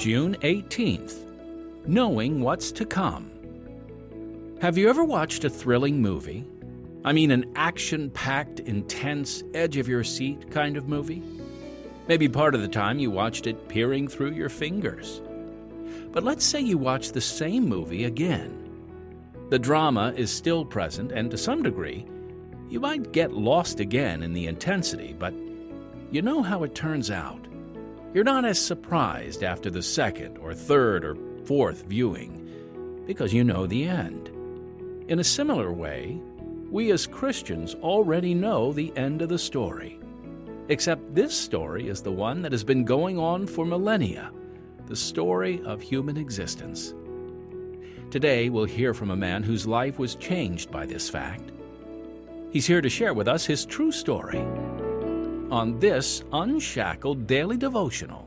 June 18th, Knowing What's to Come. Have you ever watched a thrilling movie? I mean an action-packed, intense, edge-of-your-seat kind of movie? Maybe part of the time you watched it peering through your fingers. But let's say you watch the same movie again. The drama is still present, and to some degree, you might get lost again in the intensity, but you know how it turns out. You're not as surprised after the second or third or fourth viewing because you know the end. In a similar way, we as Christians already know the end of the story. Except this story is the one that has been going on for millennia, the story of human existence. Today, we'll hear from a man whose life was changed by this fact. He's here to share with us his true story on this Unshackled Daily Devotional.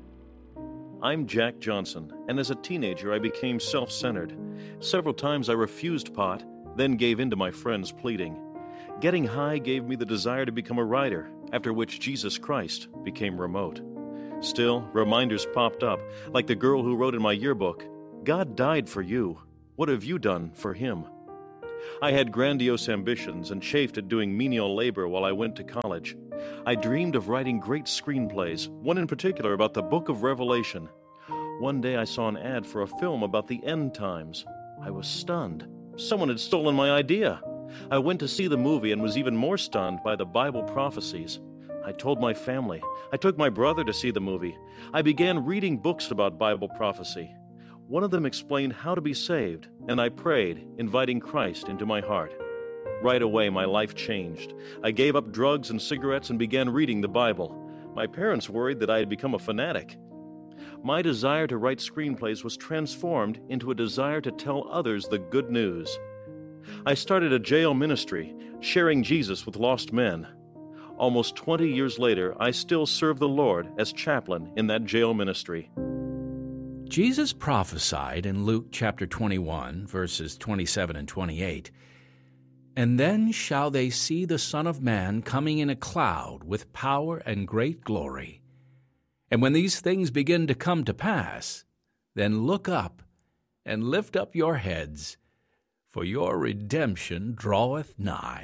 I'm Jack Johnson, and as a teenager I became self-centered. Several times I refused pot, then gave in to my friends' pleading. Getting high gave me the desire to become a writer, after which Jesus Christ became remote. Still, reminders popped up, like the girl who wrote in my yearbook, "God died for you. What have you done for him?" I had grandiose ambitions and chafed at doing menial labor while I went to college. I dreamed of writing great screenplays, one in particular about the Book of Revelation. One day I saw an ad for a film about the end times. I was stunned. Someone had stolen my idea. I went to see the movie and was even more stunned by the Bible prophecies. I told my family. I took my brother to see the movie. I began reading books about Bible prophecy. One of them explained how to be saved, and I prayed, inviting Christ into my heart. Right away, my life changed. I gave up drugs and cigarettes and began reading the Bible. My parents worried that I had become a fanatic. My desire to write screenplays was transformed into a desire to tell others the good news. I started a jail ministry, sharing Jesus with lost men. Almost 20 years later, I still serve the Lord as chaplain in that jail ministry. Jesus prophesied in Luke chapter 21, verses 27 and 28, "And then shall they see the Son of Man coming in a cloud with power and great glory. And when these things begin to come to pass, then look up and lift up your heads, for your redemption draweth nigh."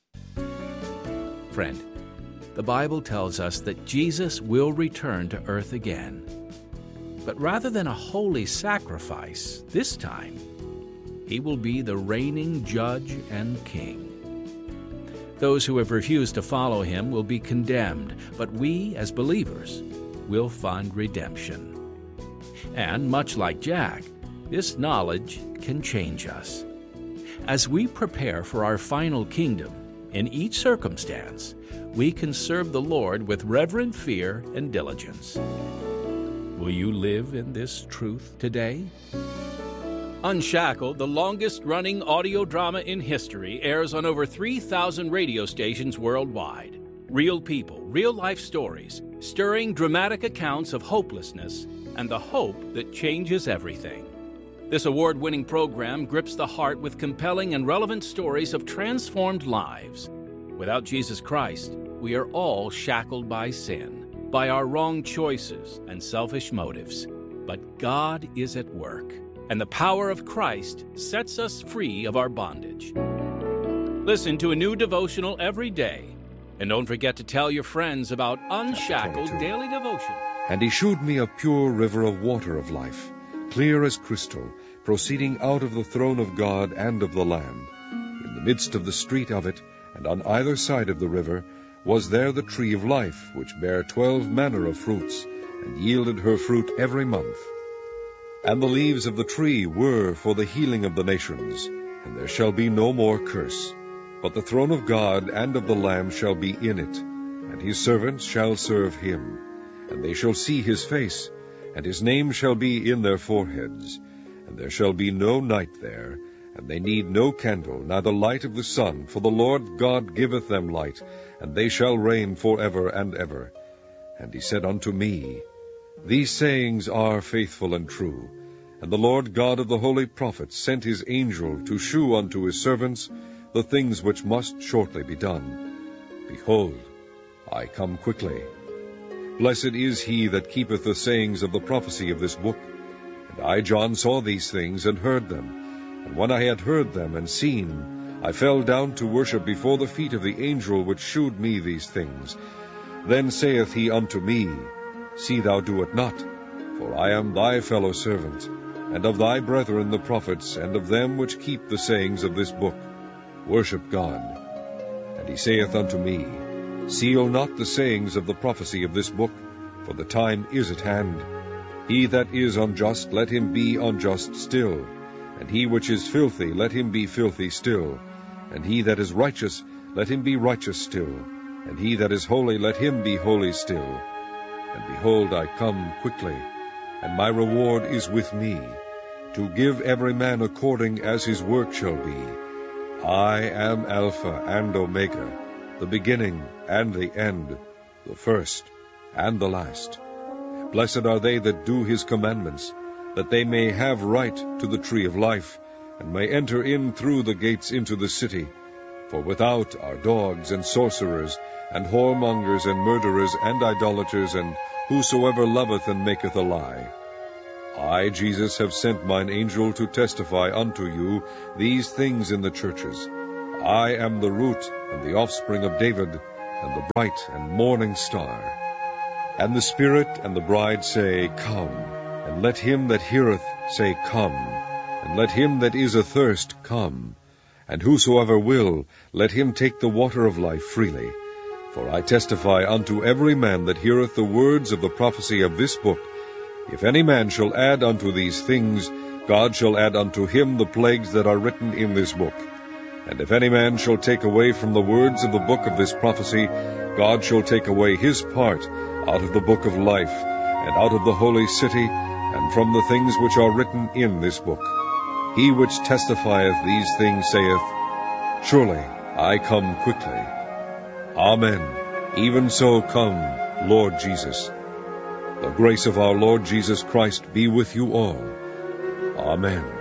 Friend, the Bible tells us that Jesus will return to earth again. But rather than a holy sacrifice, this time, he will be the reigning judge and king. Those who have refused to follow him will be condemned, but we, as believers, will find redemption. And much like Jack, this knowledge can change us. As we prepare for our final kingdom, in each circumstance, we can serve the Lord with reverent fear and diligence. Will you live in this truth today? Unshackled, the longest-running audio drama in history, airs on over 3,000 radio stations worldwide. Real people, real-life stories, stirring dramatic accounts of hopelessness and the hope that changes everything. This award-winning program grips the heart with compelling and relevant stories of transformed lives. Without Jesus Christ, we are all shackled by sin, by our wrong choices and selfish motives. But God is at work, and the power of Christ sets us free of our bondage. Listen to a new devotional every day, and don't forget to tell your friends about Unshackled Daily Devotion. And he shewed me a pure river of water of life, clear as crystal, proceeding out of the throne of God and of the Lamb. In the midst of the street of it, and on either side of the river, was there the tree of life, which bare 12 manner of fruits, and yielded her fruit every month. And the leaves of the tree were for the healing of the nations, and there shall be no more curse. But the throne of God and of the Lamb shall be in it, and his servants shall serve him. And they shall see his face, and his name shall be in their foreheads. And there shall be no night there, and they need no candle, neither light of the sun, for the Lord God giveth them light, and they shall reign forever and ever. And he said unto me, These sayings are faithful and true. And the Lord God of the holy prophets sent his angel to shew unto his servants the things which must shortly be done. Behold, I come quickly. Blessed is he that keepeth the sayings of the prophecy of this book. And I, John, saw these things, and heard them. And when I had heard them and seen, I fell down to worship before the feet of the angel which shewed me these things. Then saith he unto me, See thou do it not, for I am thy fellow servant, and of thy brethren the prophets, and of them which keep the sayings of this book. Worship God. And he saith unto me, Seal not the sayings of the prophecy of this book, for the time is at hand. He that is unjust, let him be unjust still, and he which is filthy, let him be filthy still, and he that is righteous, let him be righteous still, and he that is holy, let him be holy still. And behold, I come quickly, and my reward is with me, to give every man according as his work shall be. I am Alpha and Omega, the beginning and the end, the first and the last. Blessed are they that do his commandments, that they may have right to the tree of life, and may enter in through the gates into the city. For without are dogs and sorcerers, and whoremongers, and murderers, and idolaters, and whosoever loveth and maketh a lie. I, Jesus, have sent mine angel to testify unto you these things in the churches. I am the root and the offspring of David, and the bright and morning star. And the Spirit and the bride say, Come. And let him that heareth say, Come. And let him that is athirst come. And whosoever will, let him take the water of life freely. For I testify unto every man that heareth the words of the prophecy of this book, if any man shall add unto these things, God shall add unto him the plagues that are written in this book. And if any man shall take away from the words of the book of this prophecy, God shall take away his part out of the book of life, and out of the holy city, and from the things which are written in this book. He which testifieth these things saith, Surely I come quickly. Amen. Even so come, Lord Jesus. The grace of our Lord Jesus Christ be with you all. Amen.